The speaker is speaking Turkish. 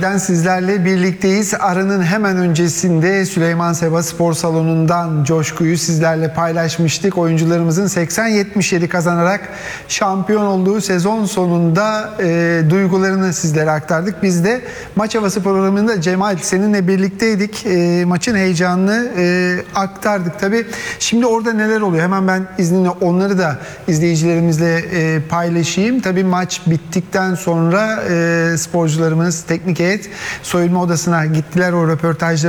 Halen sizlerle birlikteyiz. Aranın hemen öncesinde Süleyman Seba Spor Salonu'ndan coşkuyu sizlerle paylaşmıştık. Oyuncularımızın 80-77 kazanarak şampiyon olduğu sezon sonunda duygularını sizlere aktardık. Biz de Maç Havası programında Cemal seninle birlikteydik. Maçın heyecanını aktardık. Tabii şimdi orada neler oluyor? Hemen ben izninle onları da izleyicilerimizle paylaşayım. Tabii maç bittikten sonra sporcularımız, teknik heyet soyunma odasına gittiler. O röportajları